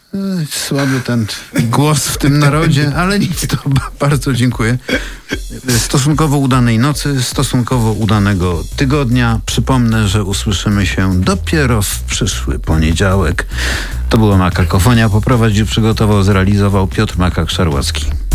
Słaby ten głos w tym narodzie, ale nic, to bardzo dziękuję. Stosunkowo udanej nocy, stosunkowo udanego tygodnia. Przypomnę, że usłyszymy się dopiero w przyszły poniedziałek. To była Makakofonia. Poprowadził, przygotował, zrealizował Piotr Makak-Szarłacki.